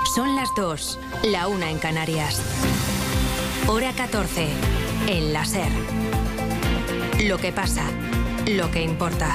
Son las 2, la 1 en Canarias. Hora 14, en la SER. Lo que pasa, lo que importa.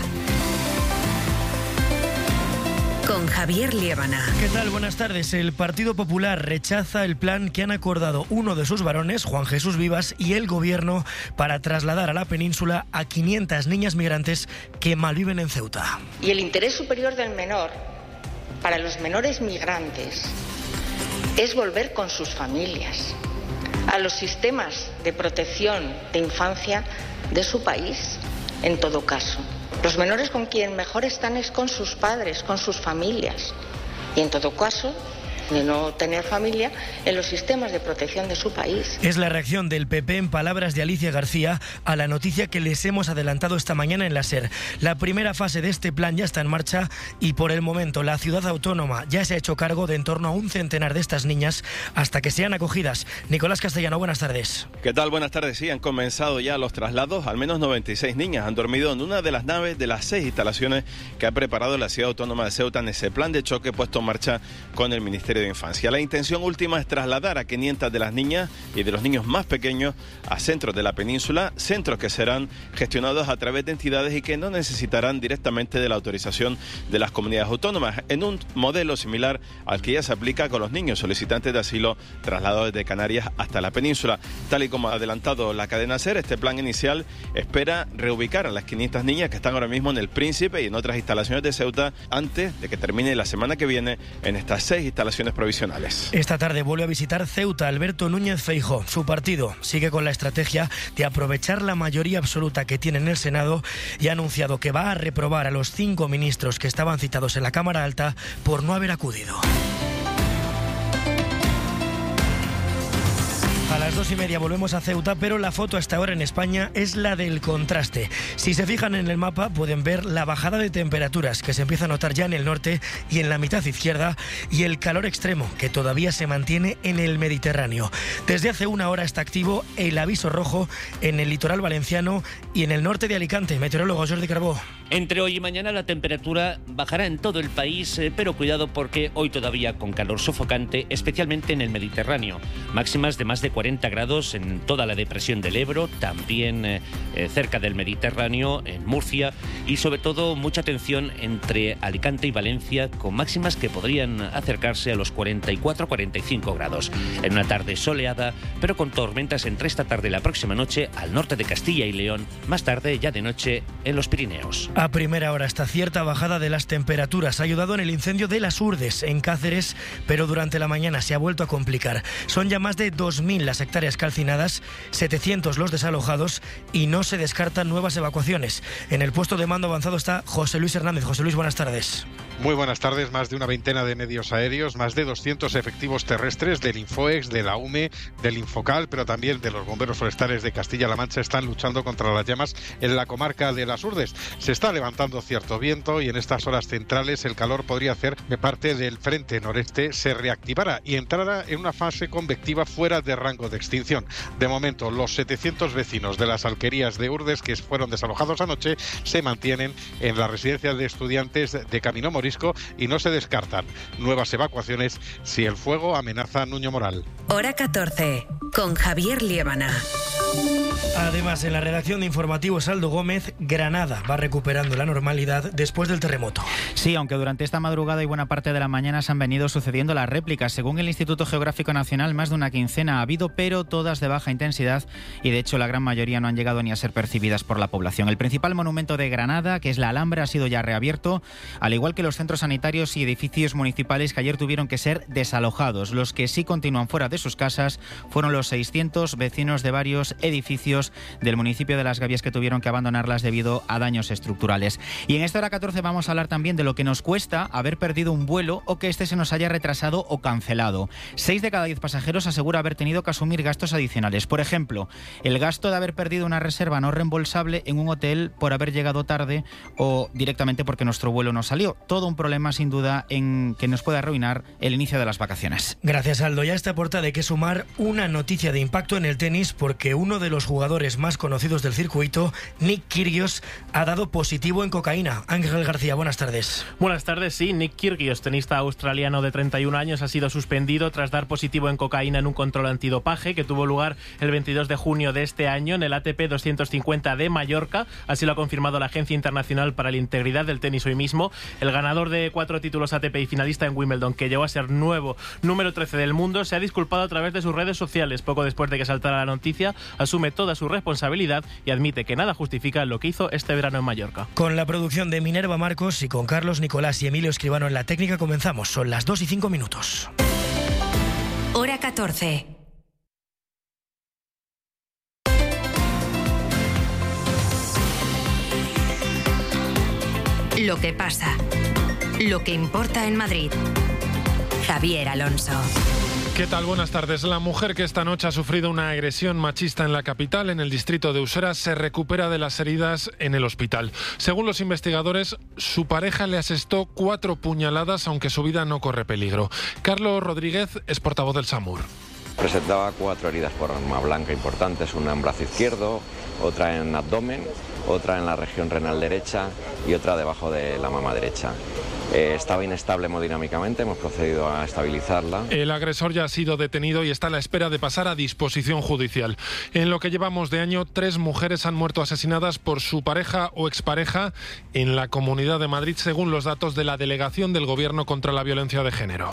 Con Javier Liébana. ¿Qué tal? Buenas tardes. El Partido Popular rechaza el plan que han acordado uno de sus varones, Juan Jesús Vivas, y el Gobierno para trasladar a la península a 500 niñas migrantes que malviven en Ceuta. Y el interés superior del menor, para los menores migrantes, es volver con sus familias a los sistemas de protección de infancia de su país, en todo caso. Los menores con quien mejor están es con sus padres, con sus familias. Y en todo caso, de no tener familia, en los sistemas de protección de su país. Es la reacción del PP, en palabras de Alicia García, a la noticia que les hemos adelantado esta mañana en la SER. La primera fase de este plan ya está en marcha y por el momento la ciudad autónoma ya se ha hecho cargo de en torno a un centenar de estas niñas hasta que sean acogidas. Nicolás Castellano, buenas tardes. ¿Qué tal? Buenas tardes. Sí, han comenzado ya los traslados. Al menos 96 niñas han dormido en una de las naves de las 6 instalaciones que ha preparado la ciudad autónoma de Ceuta en ese plan de choque puesto en marcha con el Ministerio de Infancia. La intención última es trasladar a 500 de las niñas y de los niños más pequeños a centros de la península, centros que serán gestionados a través de entidades y que no necesitarán directamente de la autorización de las comunidades autónomas, en un modelo similar al que ya se aplica con los niños solicitantes de asilo trasladados desde Canarias hasta la península. Tal y como ha adelantado la cadena SER, este plan inicial espera reubicar a las 500 niñas que están ahora mismo en el Príncipe y en otras instalaciones de Ceuta antes de que termine la semana que viene en estas 6 instalaciones provisionales. Esta tarde vuelve a visitar Ceuta Alberto Núñez Feijóo. Su partido sigue con la estrategia de aprovechar la mayoría absoluta que tiene en el Senado y ha anunciado que va a reprobar a los 5 ministros que estaban citados en la Cámara Alta por no haber acudido. A las 2:30 volvemos a Ceuta, pero la foto hasta ahora en España es la del contraste. Si se fijan en el mapa pueden ver la bajada de temperaturas que se empieza a notar ya en el norte y en la mitad izquierda y el calor extremo que todavía se mantiene en el Mediterráneo. Desde hace una hora está activo el aviso rojo en el litoral valenciano y en el norte de Alicante. Meteorólogo Jordi Carbó. Entre hoy y mañana la temperatura bajará en todo el país, pero cuidado porque hoy todavía con calor sofocante, especialmente en el Mediterráneo. Máximas de más de 40 grados en toda la depresión del Ebro, también cerca del Mediterráneo, en Murcia, y sobre todo mucha atención entre Alicante y Valencia, con máximas que podrían acercarse a los 44-45 grados. En una tarde soleada, pero con tormentas entre esta tarde y la próxima noche al norte de Castilla y León, más tarde ya de noche en los Pirineos. A primera hora esta cierta bajada de las temperaturas ha ayudado en el incendio de Las Urdes, en Cáceres, pero durante la mañana se ha vuelto a complicar. Son ya más de 2.000 las hectáreas calcinadas, 700 los desalojados y no se descartan nuevas evacuaciones. En el puesto de mando avanzado está José Luis Hernández. José Luis, buenas tardes. Muy buenas tardes. Más de una veintena de medios aéreos, más de 200 efectivos terrestres del Infoex, de la UME, del Infocal, pero también de los bomberos forestales de Castilla-La Mancha están luchando contra las llamas en la comarca de Las Urdes. Se está levantando cierto viento y en estas horas centrales el calor podría hacer que parte del frente noreste se reactivara y entrara en una fase convectiva fuera de rango de extinción. De momento, los 700 vecinos de las alquerías de Urdes que fueron desalojados anoche se mantienen en la residencia de estudiantes de Camino Morisco y no se descartan nuevas evacuaciones si el fuego amenaza a Nuño Moral. Hora 14, con Javier Liébana. Además, en la redacción de Informativos Aldo Gómez, Granada va recuperando la normalidad después del terremoto. Sí, aunque durante esta madrugada y buena parte de la mañana se han venido sucediendo las réplicas. Según el Instituto Geográfico Nacional, más de una quincena ha habido, pero todas de baja intensidad y de hecho la gran mayoría no han llegado ni a ser percibidas por la población. El principal monumento de Granada, que es la Alhambra, ha sido ya reabierto, al igual que los centros sanitarios y edificios municipales que ayer tuvieron que ser desalojados. Los que sí continúan fuera de sus casas fueron los 600 vecinos de varios edificios del municipio de Las Gavias que tuvieron que abandonarlas debido a daños estructurales. Y en esta hora 14 vamos a hablar también de lo que nos cuesta haber perdido un vuelo o que este se nos haya retrasado o cancelado. 6 de cada 10 pasajeros asegura haber tenido que asumir gastos adicionales. Por ejemplo, el gasto de haber perdido una reserva no reembolsable en un hotel por haber llegado tarde o directamente porque nuestro vuelo no salió. Todo un problema sin duda en que nos puede arruinar el inicio de las vacaciones. Gracias, Aldo. Ya está a portada de que sumar una noticia de impacto en el tenis porque un uno de los jugadores más conocidos del circuito, Nick Kyrgios, ha dado positivo en cocaína. Ángel García, buenas tardes. Buenas tardes, sí. Nick Kyrgios, tenista australiano de 31 años, ha sido suspendido tras dar positivo en cocaína en un control antidopaje que tuvo lugar el 22 de junio de este año en el ATP 250 de Mallorca. Así lo ha confirmado la Agencia Internacional para la Integridad del Tenis hoy mismo. El ganador de 4 títulos ATP y finalista en Wimbledon, que llegó a ser nuevo número 13 del mundo, se ha disculpado a través de sus redes sociales. Poco después de que saltara la noticia, asume toda su responsabilidad y admite que nada justifica lo que hizo este verano en Mallorca. Con la producción de Minerva Marcos y con Carlos Nicolás y Emilio Escribano en la técnica comenzamos. Son las 2:05. Hora 14. Lo que pasa. Lo que importa en Madrid. Javier Alonso. ¿Qué tal? Buenas tardes. La mujer que esta noche ha sufrido una agresión machista en la capital, en el distrito de Usera, se recupera de las heridas en el hospital. Según los investigadores, su pareja le asestó 4 puñaladas, aunque su vida no corre peligro. Carlos Rodríguez es portavoz del SAMUR. Presentaba 4 heridas por arma blanca importantes, una en brazo izquierdo, otra en abdomen, otra en la región renal derecha y otra debajo de la mama derecha. Estaba inestable hemodinámicamente, hemos procedido a estabilizarla. El agresor ya ha sido detenido y está a la espera de pasar a disposición judicial. En lo que llevamos de año, 3 mujeres han muerto asesinadas por su pareja o expareja en la Comunidad de Madrid, según los datos de la Delegación del Gobierno contra la Violencia de Género.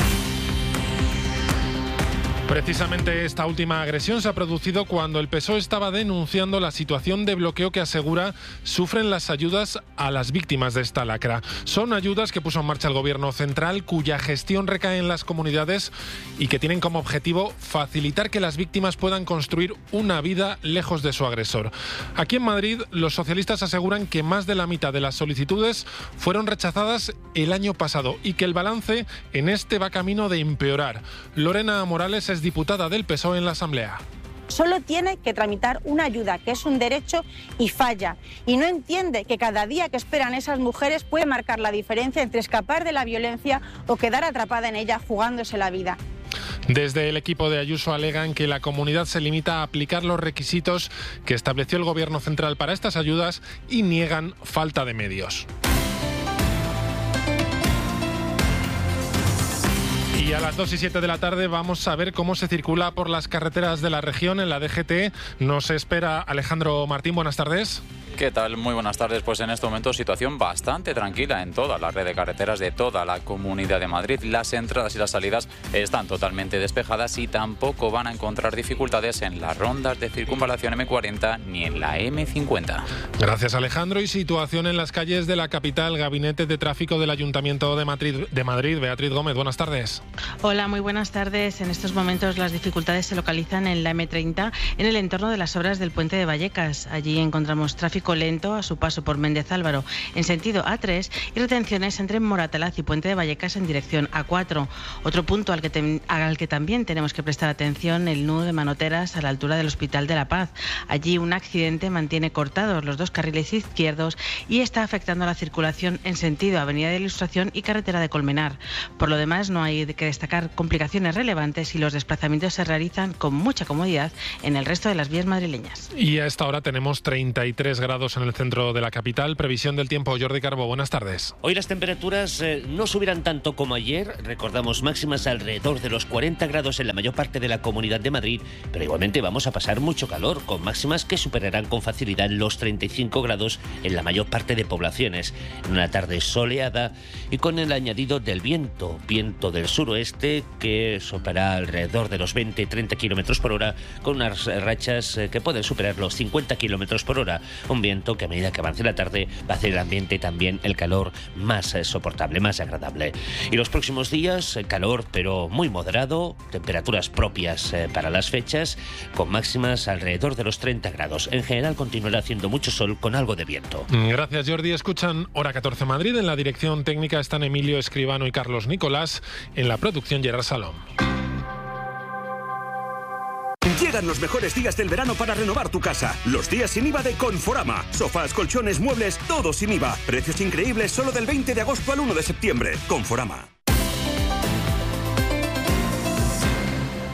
Precisamente esta última agresión se ha producido cuando el PSOE estaba denunciando la situación de bloqueo que asegura sufren las ayudas a las víctimas de esta lacra. Son ayudas que puso en marcha el Gobierno central, cuya gestión recae en las comunidades y que tienen como objetivo facilitar que las víctimas puedan construir una vida lejos de su agresor. Aquí en Madrid, los socialistas aseguran que más de la mitad de las solicitudes fueron rechazadas el año pasado y que el balance en este va camino de empeorar. Lorena Morales es diputada del PSOE en la Asamblea. Solo tiene que tramitar una ayuda, que es un derecho, y falla. Y no entiende que cada día que esperan esas mujeres puede marcar la diferencia entre escapar de la violencia o quedar atrapada en ella jugándose la vida. Desde el equipo de Ayuso alegan que la comunidad se limita a aplicar los requisitos que estableció el Gobierno central para estas ayudas y niegan falta de medios. Y a las 2:07 de la tarde vamos a ver cómo se circula por las carreteras de la región en la DGT. Nos espera Alejandro Martín. Buenas tardes. ¿Qué tal? Muy buenas tardes. Pues en este momento situación bastante tranquila en toda la red de carreteras de toda la Comunidad de Madrid. Las entradas y las salidas están totalmente despejadas y tampoco van a encontrar dificultades en las rondas de circunvalación M40 ni en la M50. Gracias, Alejandro. Y situación en las calles de la capital. Gabinete de Tráfico del Ayuntamiento de Madrid. Beatriz Gómez, buenas tardes. Hola, muy buenas tardes. En estos momentos las dificultades se localizan en la M30, en el entorno de las obras del puente de Vallecas. Allí encontramos tráfico lento a su paso por Méndez Álvaro en sentido A3 y retenciones entre Moratalaz y Puente de Vallecas en dirección A4. Otro punto al que también tenemos que prestar atención, el nudo de Manoteras a la altura del Hospital de la Paz. Allí un accidente mantiene cortados los 2 carriles izquierdos y está afectando la circulación en sentido Avenida de Ilustración y Carretera de Colmenar. Por lo demás, no hay que destacar complicaciones relevantes y los desplazamientos se realizan con mucha comodidad en el resto de las vías madrileñas. Y a esta hora tenemos 33 grados en el centro de la capital. Previsión del tiempo, Jordi Carbó, buenas tardes. Hoy las temperaturas no subirán tanto como ayer. Recordamos máximas alrededor de los 40 grados en la mayor parte de la Comunidad de Madrid, pero igualmente vamos a pasar mucho calor, con máximas que superarán con facilidad los 35 grados en la mayor parte de poblaciones. En una tarde soleada y con el añadido del viento del suroeste, que soplará alrededor de los 20-30 kilómetros por hora, con unas rachas que pueden superar los 50 kilómetros por hora. Un viento que a medida que avance la tarde va a hacer el ambiente también el calor más soportable, más agradable. Y los próximos días, calor pero muy moderado, temperaturas propias para las fechas, con máximas alrededor de los 30 grados. En general continuará haciendo mucho sol con algo de viento. Gracias, Jordi. Escuchan Hora 14 Madrid. En la dirección técnica están Emilio Escribano y Carlos Nicolás. En la producción, Gerard Salom. Llegan los mejores días del verano para renovar tu casa. Los días sin IVA de Conforama. Sofás, colchones, muebles, todo sin IVA. Precios increíbles solo del 20 de agosto al 1 de septiembre. Conforama.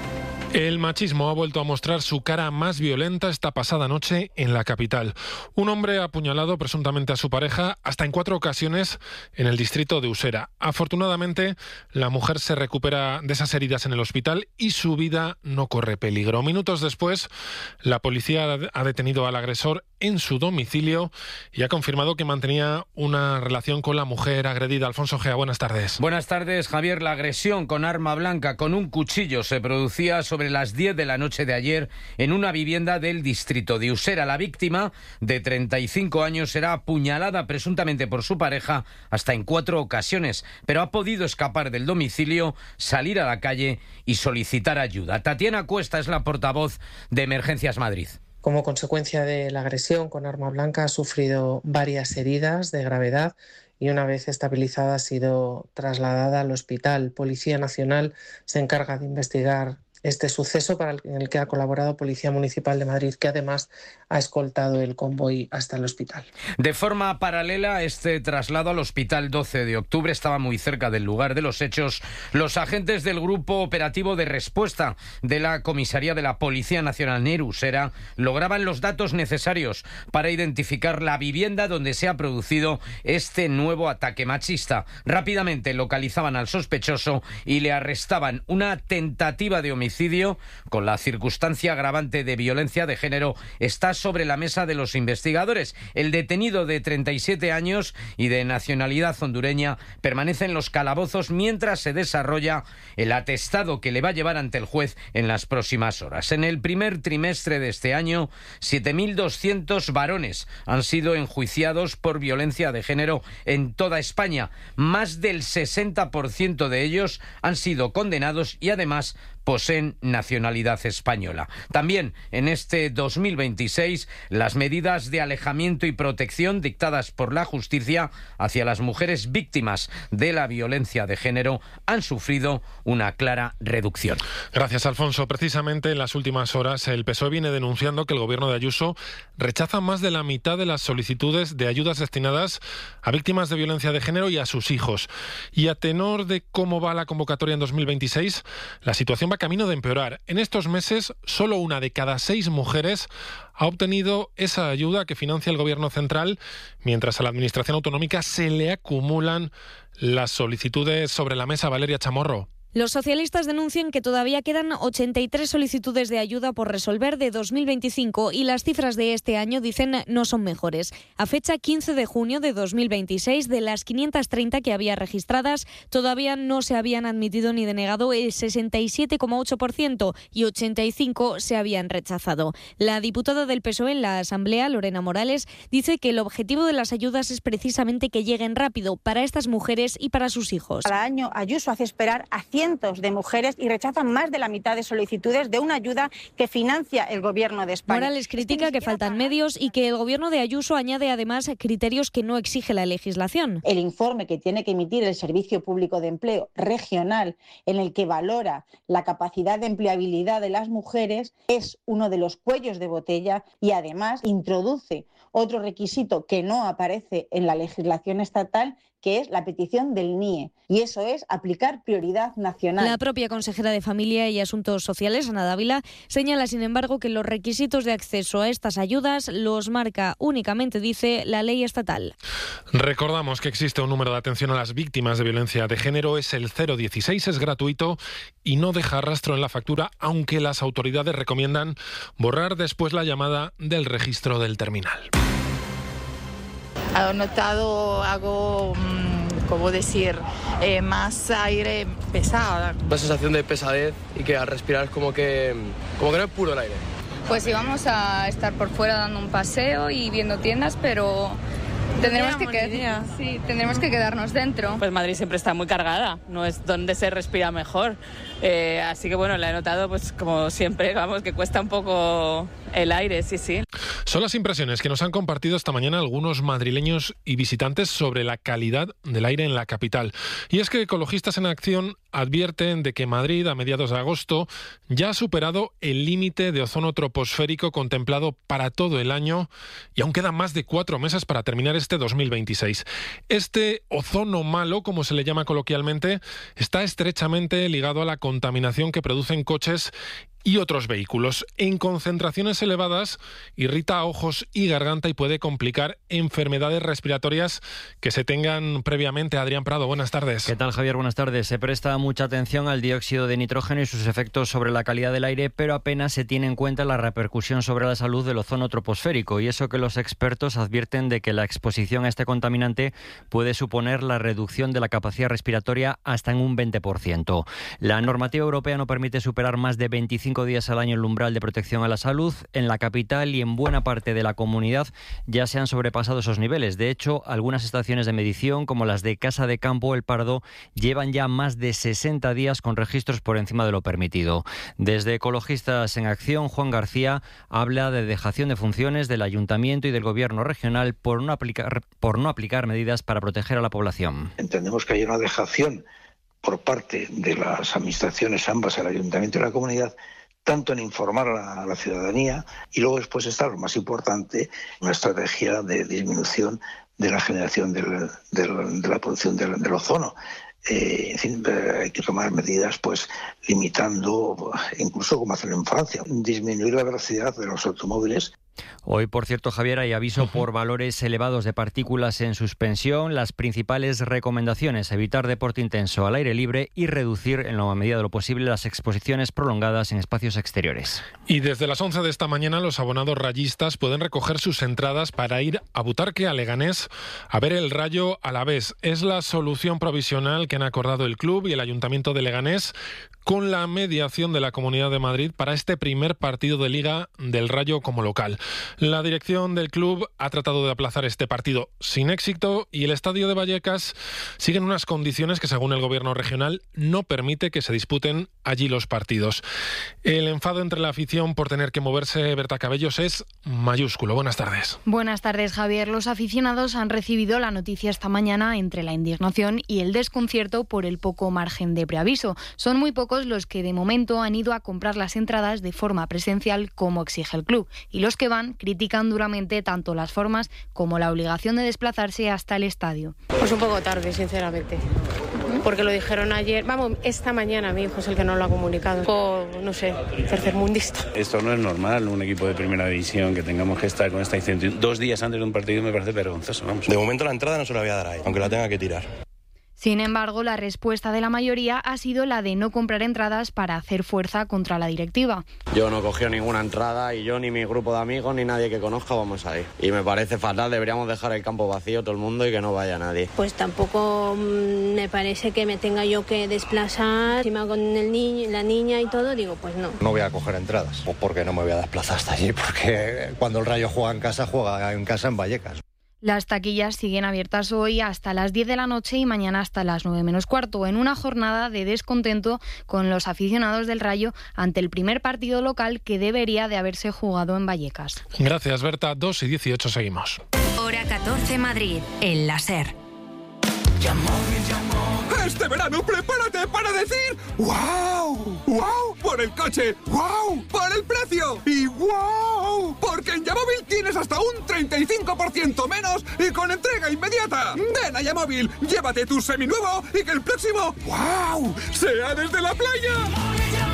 El machismo ha vuelto a mostrar su cara más violenta esta pasada noche en la capital. Un hombre ha apuñalado presuntamente a su pareja hasta en 4 ocasiones en el distrito de Usera. Afortunadamente, la mujer se recupera de esas heridas en el hospital y su vida no corre peligro. Minutos después, la policía ha detenido al agresor en su domicilio y ha confirmado que mantenía una relación con la mujer agredida. Alfonso Gea, buenas tardes. Buenas tardes, Javier. La agresión con arma blanca, con un cuchillo, se producía sobre las 10 de la noche de ayer en una vivienda del distrito de Usera. La víctima, de 35 años, será apuñalada presuntamente por su pareja hasta en 4 ocasiones, pero ha podido escapar del domicilio, salir a la calle y solicitar ayuda. Tatiana Cuesta es la portavoz de Emergencias Madrid. Como consecuencia de la agresión con arma blanca ha sufrido varias heridas de gravedad y una vez estabilizada ha sido trasladada al hospital. Policía Nacional se encarga de investigar este suceso en el que ha colaborado Policía Municipal de Madrid, que además ha escoltado el convoy hasta el hospital. De forma paralela, este traslado al hospital 12 de octubre estaba muy cerca del lugar de los hechos. Los agentes del Grupo Operativo de Respuesta de la Comisaría de la Policía Nacional en Usera lograban los datos necesarios para identificar la vivienda donde se ha producido este nuevo ataque machista. Rápidamente localizaban al sospechoso y le arrestaban. Una tentativa de homicidio con la circunstancia agravante de violencia de género está sobre la mesa de los investigadores. El detenido, de 37 años y de nacionalidad hondureña, permanece en los calabozos mientras se desarrolla el atestado que le va a llevar ante el juez en las próximas horas. En el primer trimestre de este año, 7.200 varones han sido enjuiciados por violencia de género en toda España. Más del 60% de ellos han sido condenados y además poseen nacionalidad española. También en este 2026, las medidas de alejamiento y protección dictadas por la justicia hacia las mujeres víctimas de la violencia de género han sufrido una clara reducción. Gracias, Alfonso. Precisamente en las últimas horas, el PSOE viene denunciando que el gobierno de Ayuso rechaza más de la mitad de las solicitudes de ayudas destinadas a víctimas de violencia de género y a sus hijos. Y a tenor de cómo va la convocatoria en 2026, la situación va camino de empeorar. En estos meses, solo 1 de cada 6 mujeres ha obtenido esa ayuda que financia el Gobierno central, mientras a la Administración autonómica se le acumulan las solicitudes sobre la mesa. Valeria Chamorro. Los socialistas denuncian que todavía quedan 83 solicitudes de ayuda por resolver de 2025 y las cifras de este año, dicen, no son mejores. A fecha 15 de junio de 2026, de las 530 que había registradas, todavía no se habían admitido ni denegado el 67,8% y 85 se habían rechazado. La diputada del PSOE en la Asamblea, Lorena Morales, dice que el objetivo de las ayudas es precisamente que lleguen rápido para estas mujeres y para sus hijos. Cada año Ayuso hace esperar a cientos de mujeres y rechazan más de la mitad de solicitudes de una ayuda que financia el Gobierno de España. Morales critica que faltan medios y que el Gobierno de Ayuso añade además criterios que no exige la legislación. El informe que tiene que emitir el Servicio Público de Empleo regional, en el que valora la capacidad de empleabilidad de las mujeres, es uno de los cuellos de botella y además introduce otro requisito que no aparece en la legislación estatal, que es la petición del NIE, y eso es aplicar prioridad nacional. La propia consejera de Familia y Asuntos Sociales, Ana Dávila, señala, sin embargo, que los requisitos de acceso a estas ayudas los marca únicamente, dice, la ley estatal. Recordamos que existe un número de atención a las víctimas de violencia de género, es el 016, es gratuito y no deja rastro en la factura, aunque las autoridades recomiendan borrar después la llamada del registro del terminal. He notado algo, ¿cómo decir?, más aire pesado. Una sensación de pesadez y que al respirar es como que no es puro el aire. Pues íbamos a estar por fuera dando un paseo y viendo tiendas, pero tendremos que quedarnos dentro. Pues Madrid siempre está muy cargada, no es donde se respira mejor. Así que bueno, la he notado, pues como siempre, vamos, que cuesta un poco el aire, sí. Son las impresiones que nos han compartido esta mañana algunos madrileños y visitantes sobre la calidad del aire en la capital. Y es que Ecologistas en Acción advierten de que Madrid, a mediados de agosto, ya ha superado el límite de ozono troposférico contemplado para todo el año y aún quedan más de 4 meses para terminar este 2026. Este ozono malo, como se le llama coloquialmente, está estrechamente ligado a la contaminación que producen coches y otros vehículos. En concentraciones elevadas irrita ojos y garganta y puede complicar enfermedades respiratorias que se tengan previamente. Adrián Prado, buenas tardes. ¿Qué tal, Javier? Buenas tardes. Se presta mucha atención al dióxido de nitrógeno y sus efectos sobre la calidad del aire, pero apenas se tiene en cuenta la repercusión sobre la salud del ozono troposférico, y eso que los expertos advierten de que la exposición a este contaminante puede suponer la reducción de la capacidad respiratoria hasta en un 20%. La normativa europea no permite superar más de 25 días al año el umbral de protección a la salud. En la capital y en buena parte de la comunidad ya se han sobrepasado esos niveles. De hecho, algunas estaciones de medición, como las de Casa de Campo El Pardo, llevan ya más de 60 días con registros por encima de lo permitido. Desde Ecologistas en Acción, Juan García habla de dejación de funciones del Ayuntamiento y del Gobierno regional por no aplicar medidas para proteger a la población. Entendemos que hay una dejación por parte de las administraciones, ambas, el Ayuntamiento y la comunidad, tanto en informar a la ciudadanía, y luego después está lo más importante, una estrategia de disminución de la generación de la producción del ozono. En fin, hay que tomar medidas pues limitando, incluso como hacen en Francia, disminuir la velocidad de los automóviles. Hoy, por cierto, Javier, hay aviso por valores elevados de partículas en suspensión. Las principales recomendaciones: evitar deporte intenso al aire libre y reducir, en la medida de lo posible, las exposiciones prolongadas en espacios exteriores. Y desde las 11 de esta mañana los abonados rayistas pueden recoger sus entradas para ir a Butarque, a Leganés, a ver el Rayo Alavés. Es la solución provisional que han acordado el club y el Ayuntamiento de Leganés, con la mediación de la Comunidad de Madrid, para este primer partido de Liga del Rayo como local. La dirección del club ha tratado de aplazar este partido sin éxito, y el estadio de Vallecas sigue en unas condiciones que, según el Gobierno regional, no permite que se disputen allí los partidos. El enfado entre la afición por tener que moverse, Berta Cabellos, es mayúsculo. Buenas tardes. Buenas tardes, Javier. Los aficionados han recibido la noticia esta mañana entre la indignación y el desconcierto por el poco margen de preaviso. Son muy pocos los que de momento han ido a comprar las entradas de forma presencial como exige el club, y los que van critican duramente tanto las formas como la obligación de desplazarse hasta el estadio. Pues un poco tarde, sinceramente, porque lo dijeron ayer, esta mañana. Mi hijo es el que no lo ha comunicado, no sé, tercermundista. Esto no es normal, un equipo de primera división, que tengamos que estar con esta incertidumbre 2 días antes de un partido. Me parece vergonzoso, vamos. De momento la entrada no se la voy a dar ahí, aunque la tenga que tirar. Sin embargo, la respuesta de la mayoría ha sido la de no comprar entradas para hacer fuerza contra la directiva. Yo no cogí ninguna entrada, y yo, ni mi grupo de amigos, ni nadie que conozca vamos a ir. Y me parece fatal, deberíamos dejar el campo vacío todo el mundo y que no vaya nadie. Pues tampoco me parece que me tenga yo que desplazar, encima con el niño, la niña y todo, digo, pues no. No voy a coger entradas, porque no me voy a desplazar hasta allí, porque cuando el Rayo juega en casa en Vallecas. Las taquillas siguen abiertas hoy hasta las 10 de la noche y mañana hasta las 9 menos cuarto, en una jornada de descontento con los aficionados del Rayo ante el primer partido local que debería de haberse jugado en Vallecas. Gracias, Berta. 2:18 seguimos. Hora 14 Madrid, en la SER. Este verano prepárate para decir ¡wow! ¡Wow! Por el coche, ¡wow! Por el precio y ¡wow! Porque en Yamóvil tienes hasta un 35% menos y con entrega inmediata. Ven a Yamóvil, llévate tu seminuevo y que el próximo ¡wow! sea desde la playa.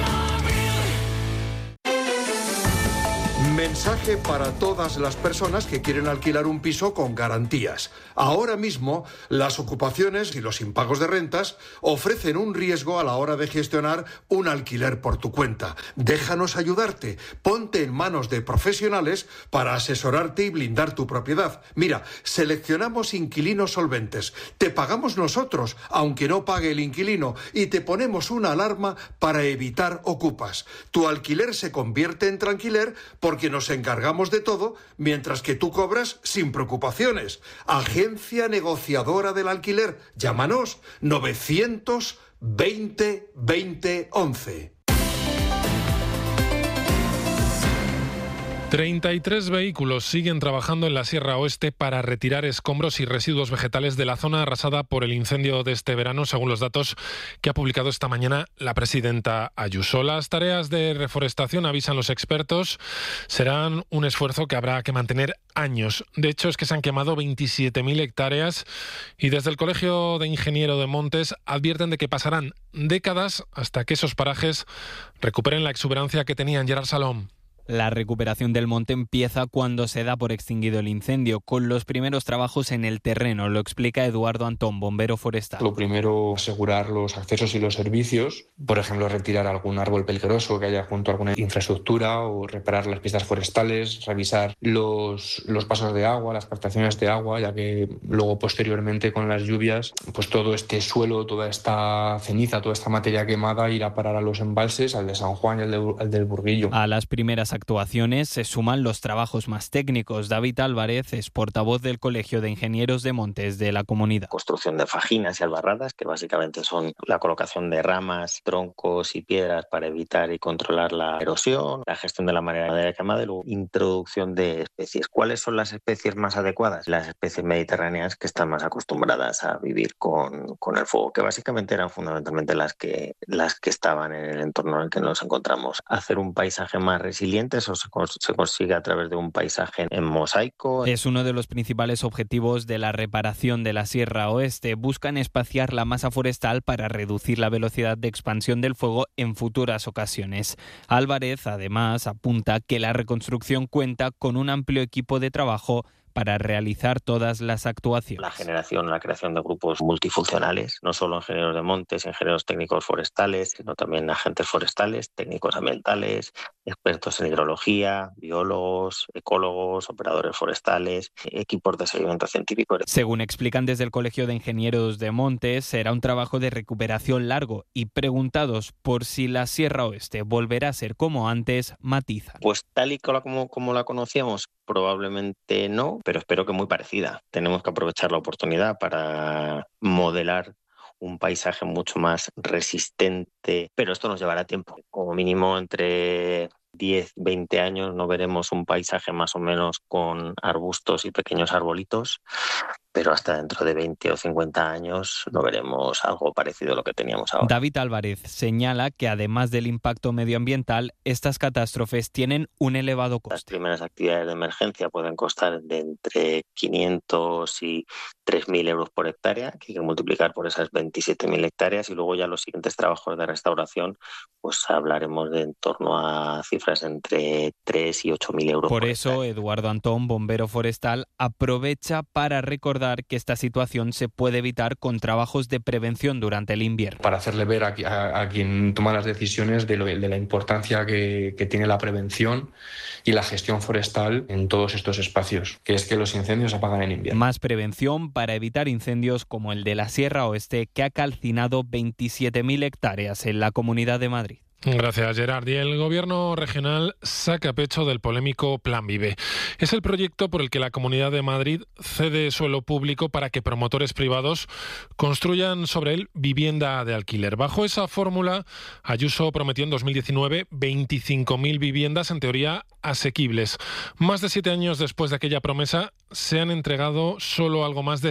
Mensaje para todas las personas que quieren alquilar un piso con garantías. Ahora mismo, las ocupaciones y los impagos de rentas ofrecen un riesgo a la hora de gestionar un alquiler por tu cuenta. Déjanos ayudarte. Ponte en manos de profesionales para asesorarte y blindar tu propiedad. Mira, seleccionamos inquilinos solventes. Te pagamos nosotros, aunque no pague el inquilino, y te ponemos una alarma para evitar ocupas. Tu alquiler se convierte en tranquiler porque nos encargamos de todo, mientras que tú cobras sin preocupaciones. Agencia negociadora del alquiler. Llámanos 920 20 11. 33 vehículos siguen trabajando en la Sierra Oeste para retirar escombros y residuos vegetales de la zona arrasada por el incendio de este verano, según los datos que ha publicado esta mañana la presidenta Ayuso. Las tareas de reforestación, avisan los expertos, serán un esfuerzo que habrá que mantener años. De hecho, es que se han quemado 27.000 hectáreas y desde el Colegio de Ingenieros de Montes advierten de que pasarán décadas hasta que esos parajes recuperen la exuberancia que tenían. Gerard Salom. La recuperación del monte empieza cuando se da por extinguido el incendio, con los primeros trabajos en el terreno, lo explica Eduardo Antón, bombero forestal. Lo primero, asegurar los accesos y los servicios, por ejemplo, retirar algún árbol peligroso que haya junto a alguna infraestructura o reparar las pistas forestales, revisar los pasos de agua, las captaciones de agua, ya que luego posteriormente con las lluvias, pues todo este suelo, toda esta ceniza, toda esta materia quemada irá a parar a los embalses, al de San Juan y al del Burguillo. A las primeras actuaciones se suman los trabajos más técnicos. David Álvarez es portavoz del Colegio de Ingenieros de Montes de la comunidad. Construcción de fajinas y albarradas, que básicamente son la colocación de ramas, troncos y piedras para evitar y controlar la erosión, la gestión de la madera quemada y luego introducción de especies. ¿Cuáles son las especies más adecuadas? Las especies mediterráneas que están más acostumbradas a vivir con el fuego, que básicamente eran fundamentalmente las que estaban en el entorno en el que nos encontramos. Hacer un paisaje más resiliente, eso se consigue a través de un paisaje en mosaico. Es uno de los principales objetivos de la reparación de la Sierra Oeste. Buscan espaciar la masa forestal para reducir la velocidad de expansión del fuego en futuras ocasiones. Álvarez, además, apunta que la reconstrucción cuenta con un amplio equipo de trabajo para realizar todas las actuaciones. La creación de grupos multifuncionales, no solo ingenieros de montes, ingenieros técnicos forestales, sino también agentes forestales, técnicos ambientales, expertos en hidrología, biólogos, ecólogos, operadores forestales, equipos de seguimiento científico. Según explican desde el Colegio de Ingenieros de Montes, será un trabajo de recuperación largo y preguntados por si la Sierra Oeste volverá a ser como antes, matizan. Pues tal y como la conocíamos, probablemente no, pero espero que muy parecida. Tenemos que aprovechar la oportunidad para modelar un paisaje mucho más resistente, pero esto nos llevará tiempo. Como mínimo entre 10, 20 años no veremos un paisaje más o menos con arbustos y pequeños arbolitos, pero hasta dentro de 20 o 50 años no veremos algo parecido a lo que teníamos ahora. David Álvarez señala que además del impacto medioambiental, estas catástrofes tienen un elevado coste. Las primeras actividades de emergencia pueden costar de entre 500 y 3.000 euros por hectárea, que hay que multiplicar por esas 27.000 hectáreas, y luego ya los siguientes trabajos de restauración, pues hablaremos de en torno a cifras entre 3 y 8.000 euros por eso, Eduardo Antón, bombero forestal, aprovecha para recordar que esta situación se puede evitar con trabajos de prevención durante el invierno. Para hacerle ver a quien toma las decisiones de la importancia que tiene la prevención y la gestión forestal en todos estos espacios, que es que los incendios se apagan en invierno. Más prevención para evitar incendios como el de la Sierra Oeste, que ha calcinado 27.000 hectáreas en la Comunidad de Madrid. Gracias, Gerard. Y el Gobierno regional saca pecho del polémico Plan Vive. Es el proyecto por el que la Comunidad de Madrid cede suelo público para que promotores privados construyan sobre él vivienda de alquiler. Bajo esa fórmula, Ayuso prometió en 2019 25.000 viviendas, en teoría asequibles. Más de 7 años después de aquella promesa, se han entregado solo algo más de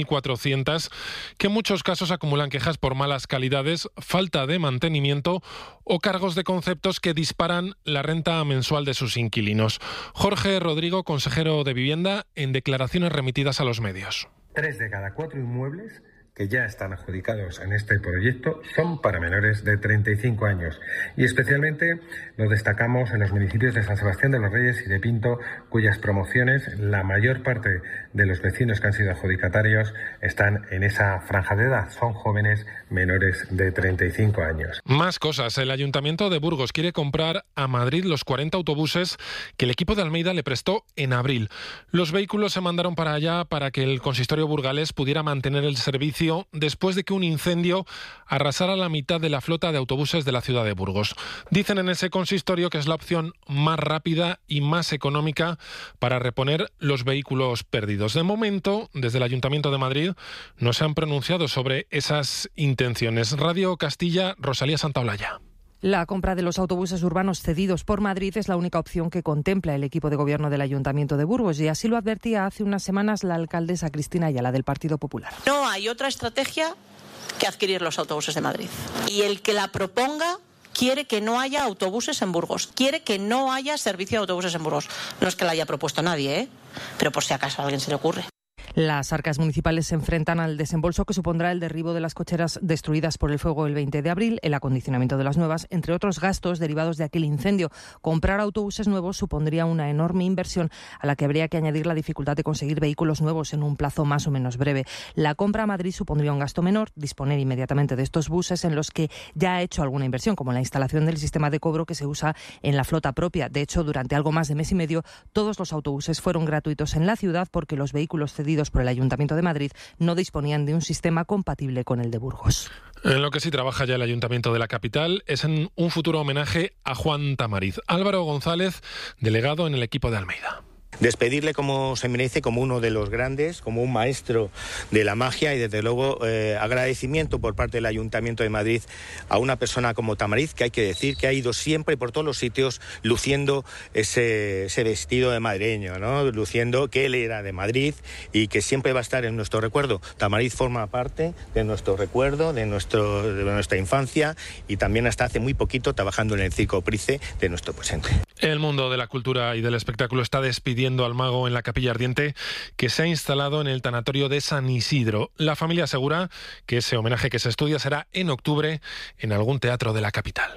6.400, que en muchos casos acumulan quejas por malas calidades, falta de mantenimiento o cargos de conceptos que disparan la renta mensual de sus inquilinos. Jorge Rodrigo, consejero de Vivienda, en declaraciones remitidas a los medios. 3 de cada 4 inmuebles que ya están adjudicados en este proyecto son para menores de 35 años. Y especialmente lo destacamos en los municipios de San Sebastián de los Reyes y de Pinto, cuyas promociones, la mayor parte de los vecinos que han sido adjudicatarios están en esa franja de edad. Son jóvenes menores de 35 años. Más cosas. El Ayuntamiento de Burgos quiere comprar a Madrid los 40 autobuses que el equipo de Almeida le prestó en abril. Los vehículos se mandaron para allá para que el consistorio burgalés pudiera mantener el servicio después de que un incendio arrasara la mitad de la flota de autobuses de la ciudad de Burgos. Dicen en ese consistorio que es la opción más rápida y más económica para reponer los vehículos perdidos. De momento, desde el Ayuntamiento de Madrid no se han pronunciado sobre esas intenciones. Radio Castilla, Rosalía Santaolalla. La compra de los autobuses urbanos cedidos por Madrid es la única opción que contempla el equipo de gobierno del Ayuntamiento de Burgos, y así lo advertía hace unas semanas la alcaldesa Cristina Ayala del Partido Popular. No hay otra estrategia que adquirir los autobuses de Madrid. Y el que la proponga quiere que no haya autobuses en Burgos, quiere que no haya servicio de autobuses en Burgos. No es que la haya propuesto nadie, pero por si acaso a alguien se le ocurre. Las arcas municipales se enfrentan al desembolso que supondrá el derribo de las cocheras destruidas por el fuego el 20 de abril, el acondicionamiento de las nuevas, entre otros gastos derivados de aquel incendio. Comprar autobuses nuevos supondría una enorme inversión a la que habría que añadir la dificultad de conseguir vehículos nuevos en un plazo más o menos breve. La compra a Madrid supondría un gasto menor, disponer inmediatamente de estos buses en los que ya ha hecho alguna inversión, como la instalación del sistema de cobro que se usa en la flota propia. De hecho, durante algo más de mes y medio, todos los autobuses fueron gratuitos en la ciudad porque los vehículos cedidos por el Ayuntamiento de Madrid no disponían de un sistema compatible con el de Burgos. En lo que sí trabaja ya el Ayuntamiento de la capital es en un futuro homenaje a Juan Tamariz. Álvaro González, delegado en el equipo de Almeida. Despedirle como se merece, como uno de los grandes, como un maestro de la magia, y desde luego agradecimiento por parte del Ayuntamiento de Madrid a una persona como Tamariz, que hay que decir que ha ido siempre por todos los sitios luciendo ese vestido de madrileño, ¿no? Luciendo que él era de Madrid y que siempre va a estar en nuestro recuerdo. Tamariz forma parte de nuestro recuerdo, de nuestra infancia, y también hasta hace muy poquito trabajando en el Circo Price de nuestro presente. El mundo de la cultura y del espectáculo está despidiendo al mago en la Capilla Ardiente, que se ha instalado en el tanatorio de San Isidro. La familia asegura que ese homenaje que se estudia será en octubre en algún teatro de la capital.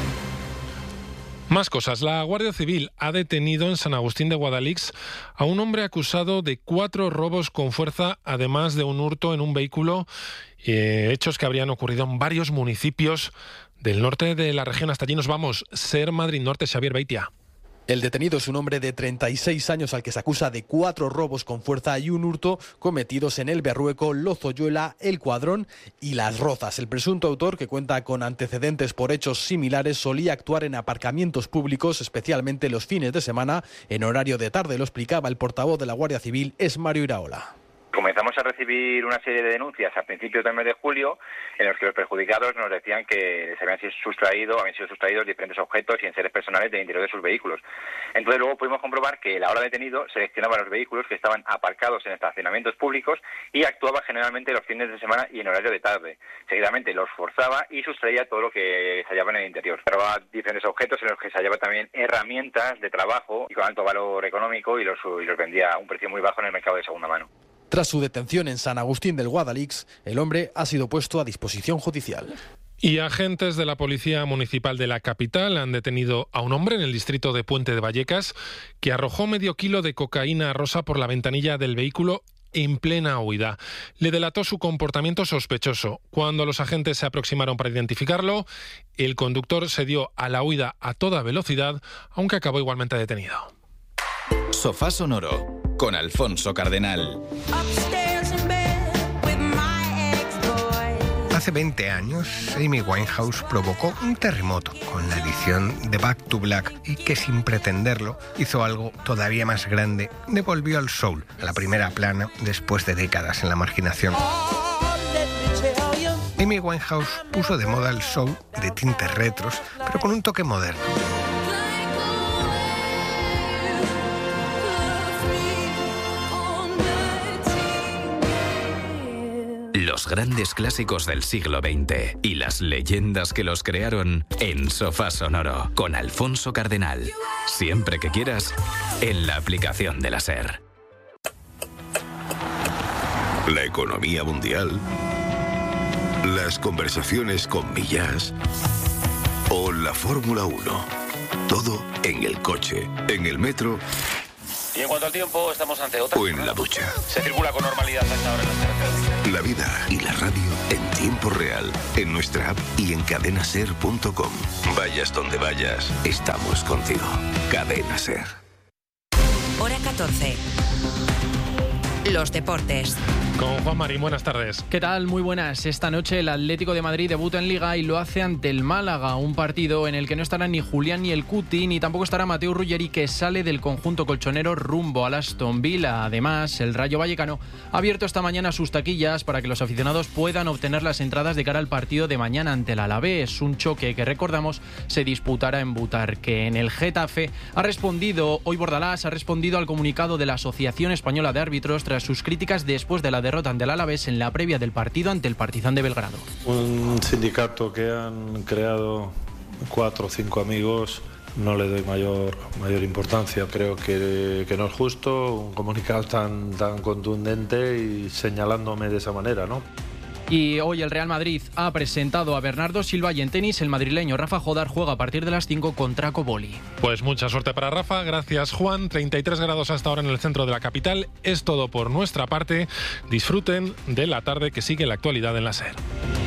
Más cosas. La Guardia Civil ha detenido en San Agustín de Guadalix a un hombre acusado de 4 robos con fuerza, además de un hurto en un vehículo, hechos que habrían ocurrido en varios municipios del norte de la región. Hasta allí nos vamos. Ser Madrid Norte, Xavier Beitia. El detenido es un hombre de 36 años al que se acusa de 4 robos con fuerza y un hurto cometidos en El Berrueco, Lozoyuela, El Cuadrón y Las Rozas. El presunto autor, que cuenta con antecedentes por hechos similares, solía actuar en aparcamientos públicos, especialmente los fines de semana, en horario de tarde. Lo explicaba el portavoz de la Guardia Civil, es Mario Iraola. Comenzamos a recibir una serie de denuncias a principios del mes de julio en los que los perjudicados nos decían que habían sido sustraídos diferentes objetos y enseres personales del interior de sus vehículos. Entonces luego pudimos comprobar que el ahora detenido seleccionaba los vehículos que estaban aparcados en estacionamientos públicos y actuaba generalmente los fines de semana y en horario de tarde. Seguidamente los forzaba y sustraía todo lo que se hallaba en el interior. Robaba diferentes objetos en los que se hallaba también herramientas de trabajo y con alto valor económico y los vendía a un precio muy bajo en el mercado de segunda mano. Tras su detención en San Agustín del Guadalix, el hombre ha sido puesto a disposición judicial. Y agentes de la Policía Municipal de la capital han detenido a un hombre en el distrito de Puente de Vallecas que arrojó medio kilo de cocaína rosa por la ventanilla del vehículo en plena huida. Le delató su comportamiento sospechoso. Cuando los agentes se aproximaron para identificarlo, el conductor se dio a la huida a toda velocidad, aunque acabó igualmente detenido. Sofá Sonoro con Alfonso Cardenal. Hace 20 años, Amy Winehouse provocó un terremoto con la edición de Back to Black y que, sin pretenderlo, hizo algo todavía más grande. Devolvió al soul a la primera plana después de décadas en la marginación. Amy Winehouse puso de moda el soul de tintes retros, pero con un toque moderno. Los grandes clásicos del siglo XX y las leyendas que los crearon en Sofá Sonoro con Alfonso Cardenal. Siempre que quieras, en la aplicación de la SER. La economía mundial, las conversaciones con Millás o la Fórmula 1. Todo en el coche, en el metro. Y en cuanto al tiempo, estamos ante otra. O en la ducha. Se circula con normalidad a esta hora en las carreteras. La vida y la radio en tiempo real, en nuestra app y en cadenaser.com. Vayas donde vayas, estamos contigo. Cadena Ser. Hora 14. Los deportes. Con Juan Marín, buenas tardes. ¿Qué tal? Muy buenas. Esta noche el Atlético de Madrid debuta en Liga y lo hace ante el Málaga, un partido en el que no estará ni Julián ni el Cuti, ni tampoco estará Mateo Ruggeri, que sale del conjunto colchonero rumbo al Aston Villa. Además, el Rayo Vallecano ha abierto esta mañana sus taquillas para que los aficionados puedan obtener las entradas de cara al partido de mañana ante el Alavés, un choque que, recordamos, se disputará en Butarque. En el Getafe hoy Bordalás ha respondido al comunicado de la Asociación Española de Árbitros tras sus críticas después de la derrota ante el Alavés en la previa del partido ante el Partizan de Belgrado. Un sindicato que han creado 4 o 5 amigos, no le doy mayor importancia. Creo que no es justo un comunicado tan contundente y señalándome de esa manera, ¿no? Y hoy el Real Madrid ha presentado a Bernardo Silva y en tenis el madrileño Rafa Jodar juega a partir de las 5 contra Coboli. Pues mucha suerte para Rafa, gracias Juan. 33 grados hasta ahora en el centro de la capital. Es todo por nuestra parte. Disfruten de la tarde que sigue la actualidad en la SER.